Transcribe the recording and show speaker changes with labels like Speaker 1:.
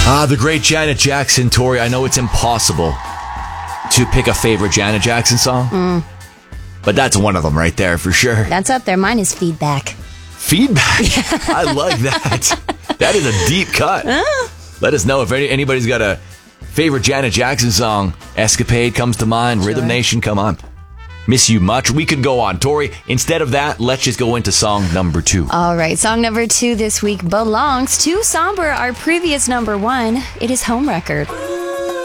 Speaker 1: The great Janet Jackson, Tori. I know it's impossible to pick a favorite Janet Jackson song, but that's one of them right there for sure.
Speaker 2: That's up there. Mine is Feedback.
Speaker 1: Feedback? I like that. That is a deep cut. Let us know if anybody's got a favorite Janet Jackson song. Escapade comes to mind. Sure. Rhythm Nation, come on. Miss You Much. We could go on. Tori, instead of that, let's just go into song number 2.
Speaker 2: All right. Song number 2 this week belongs to Somber, our previous number 1. It is Home Record.